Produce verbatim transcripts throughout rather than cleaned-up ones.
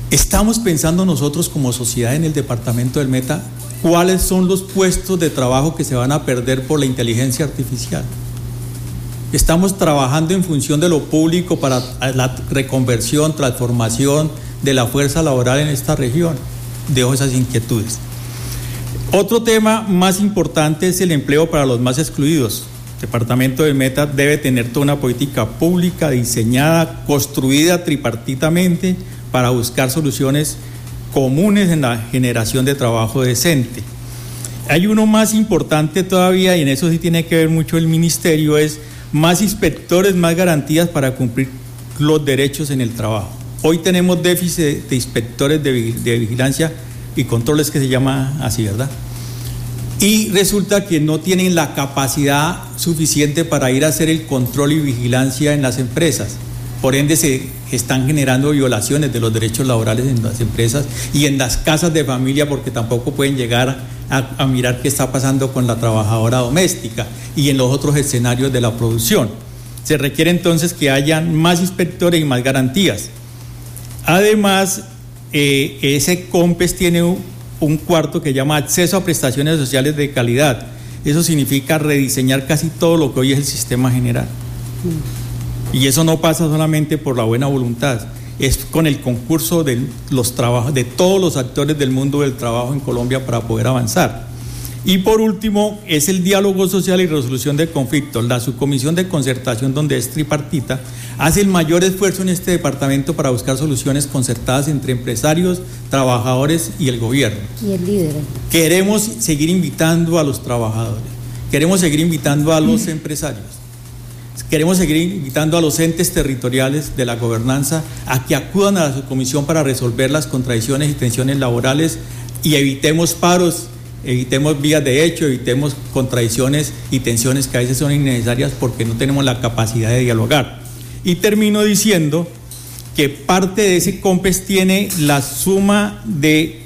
Estamos pensando nosotros como sociedad en el departamento del Meta cuáles son los puestos de trabajo que se van a perder por la inteligencia artificial. Estamos trabajando en función de lo público para la reconversión, transformación de la fuerza laboral en esta región. Dejo esas inquietudes. Otro tema más importante es el empleo para los más excluidos. El departamento del Meta debe tener toda una política pública diseñada, construida tripartitamente para buscar soluciones comunes en la generación de trabajo decente. Hay uno más importante todavía, y en eso sí tiene que ver mucho el ministerio, es más inspectores, más garantías para cumplir los derechos en el trabajo. Hoy tenemos déficit de inspectores de, de vigilancia y controles, que se llama así, ¿verdad? Y resulta que no tienen la capacidad suficiente para ir a hacer el control y vigilancia en las empresas. Por ende, se están generando violaciones de los derechos laborales en las empresas y en las casas de familia, porque tampoco pueden llegar a, a mirar qué está pasando con la trabajadora doméstica y en los otros escenarios de la producción. Se requiere entonces que hayan más inspectores y más garantías. Además, eh, ese COMPES tiene un, un cuarto que llama acceso a prestaciones sociales de calidad. Eso significa rediseñar casi todo lo que hoy es el sistema general. Y eso no pasa solamente por la buena voluntad, es con el concurso de los trabajos de todos los actores del mundo del trabajo en Colombia para poder avanzar. Y por último, es el diálogo social y resolución de conflictos. La subcomisión de concertación, donde es tripartita, hace el mayor esfuerzo en este departamento para buscar soluciones concertadas entre empresarios, trabajadores y el gobierno. Y el líder. Queremos seguir invitando a los trabajadores, queremos seguir invitando a los empresarios. Queremos seguir invitando a los entes territoriales de la gobernanza a que acudan a la subcomisión para resolver las contradicciones y tensiones laborales y evitemos paros, evitemos vías de hecho, evitemos contradicciones y tensiones que a veces son innecesarias porque no tenemos la capacidad de dialogar. Y termino diciendo que parte de ese COMPES tiene la suma de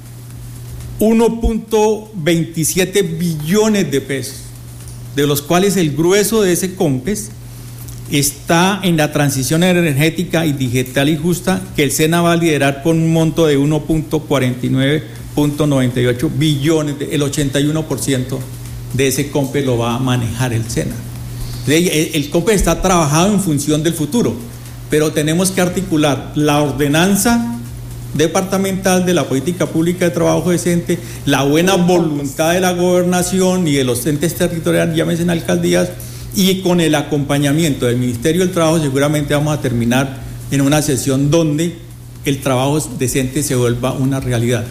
uno punto veintisiete billones de pesos, de los cuales el grueso de ese COMPES está en la transición energética y digital y justa, que el SENA va a liderar con un monto de uno punto cuarenta y nueve punto noventa y ocho billones, el ochenta y uno por ciento de ese COMPES lo va a manejar el SENA. El COMPES está trabajado en función del futuro, pero tenemos que articular la ordenanza departamental de la política pública de trabajo decente, la buena voluntad de la gobernación y de los entes territoriales, llámense en alcaldías, y con el acompañamiento del Ministerio del Trabajo seguramente vamos a terminar en una sesión donde el trabajo decente se vuelva una realidad.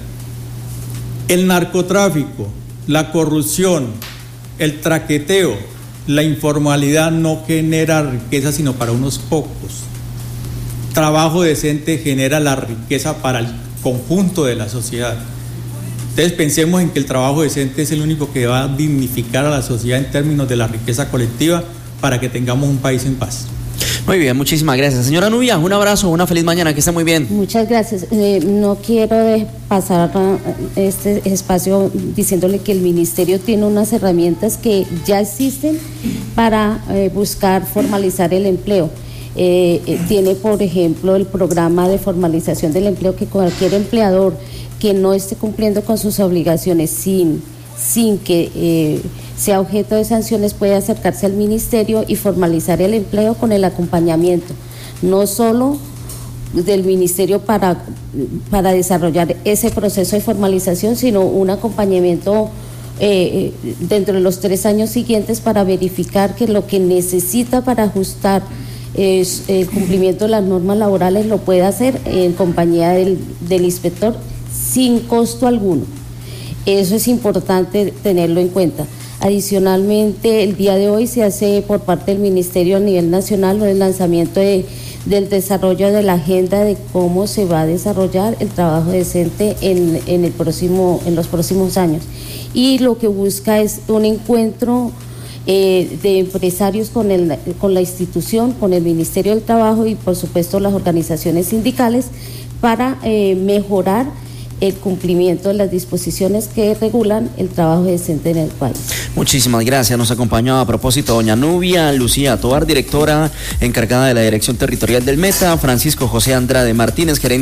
El narcotráfico, la corrupción, el traqueteo, la informalidad no genera riqueza sino para unos pocos. Trabajo decente genera la riqueza para el conjunto de la sociedad. Entonces pensemos en que el trabajo decente es el único que va a dignificar a la sociedad en términos de la riqueza colectiva para que tengamos un país en paz. Muy bien, muchísimas gracias. Señora Nubia, un abrazo, una feliz mañana, que esté muy bien. Muchas gracias. Eh, no quiero pasar este espacio diciéndole que el Ministerio tiene unas herramientas que ya existen para eh, buscar formalizar el empleo. Eh, eh, tiene, por ejemplo, el programa de formalización del empleo, que cualquier empleador que no esté cumpliendo con sus obligaciones sin, sin que eh, sea objeto de sanciones puede acercarse al Ministerio y formalizar el empleo con el acompañamiento, no solo del Ministerio para, para desarrollar ese proceso de formalización, sino un acompañamiento eh, dentro de los tres años siguientes para verificar que lo que necesita para ajustar Es, el cumplimiento de las normas laborales lo puede hacer en compañía del, del inspector sin costo alguno. Eso es importante tenerlo en cuenta. Adicionalmente, el día de hoy se hace por parte del Ministerio a nivel nacional el lanzamiento de, del desarrollo de la agenda de cómo se va a desarrollar el trabajo decente en, en, el próximo, en los próximos años. Y lo que busca es un encuentro Eh, de empresarios con, el, con la institución, con el Ministerio del Trabajo y por supuesto las organizaciones sindicales para eh, mejorar el cumplimiento de las disposiciones que regulan el trabajo decente en el país. Muchísimas gracias. Nos acompañó a propósito doña Nubia Lucía Tovar, directora encargada de la Dirección Territorial del Meta, Francisco José Andrade Martínez, gerente